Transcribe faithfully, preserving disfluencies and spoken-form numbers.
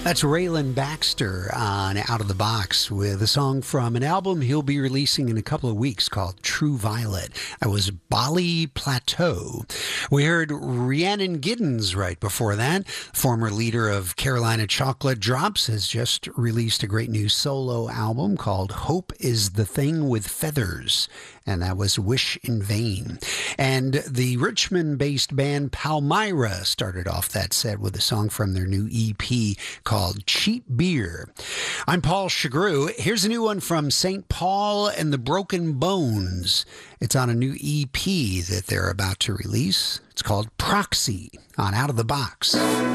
That's Raylan Baxter on Out of the Box with a song from an album he'll be releasing in a couple of weeks called True Violet. That was Bali Plateau. We heard Rhiannon Giddens right before that. Former leader of Carolina Chocolate Drops has just released a great new solo album called Hope is the Thing with Feathers. And that was Wish in Vain. And the Richmond-based band Palmyra started off that set with a song from their new E P called Cheap Beer. I'm Paul Chagru. Here's a new one from Saint Paul and the Broken Bones. It's on a new E P that they're about to release. It's called Proxy on Out of the Box.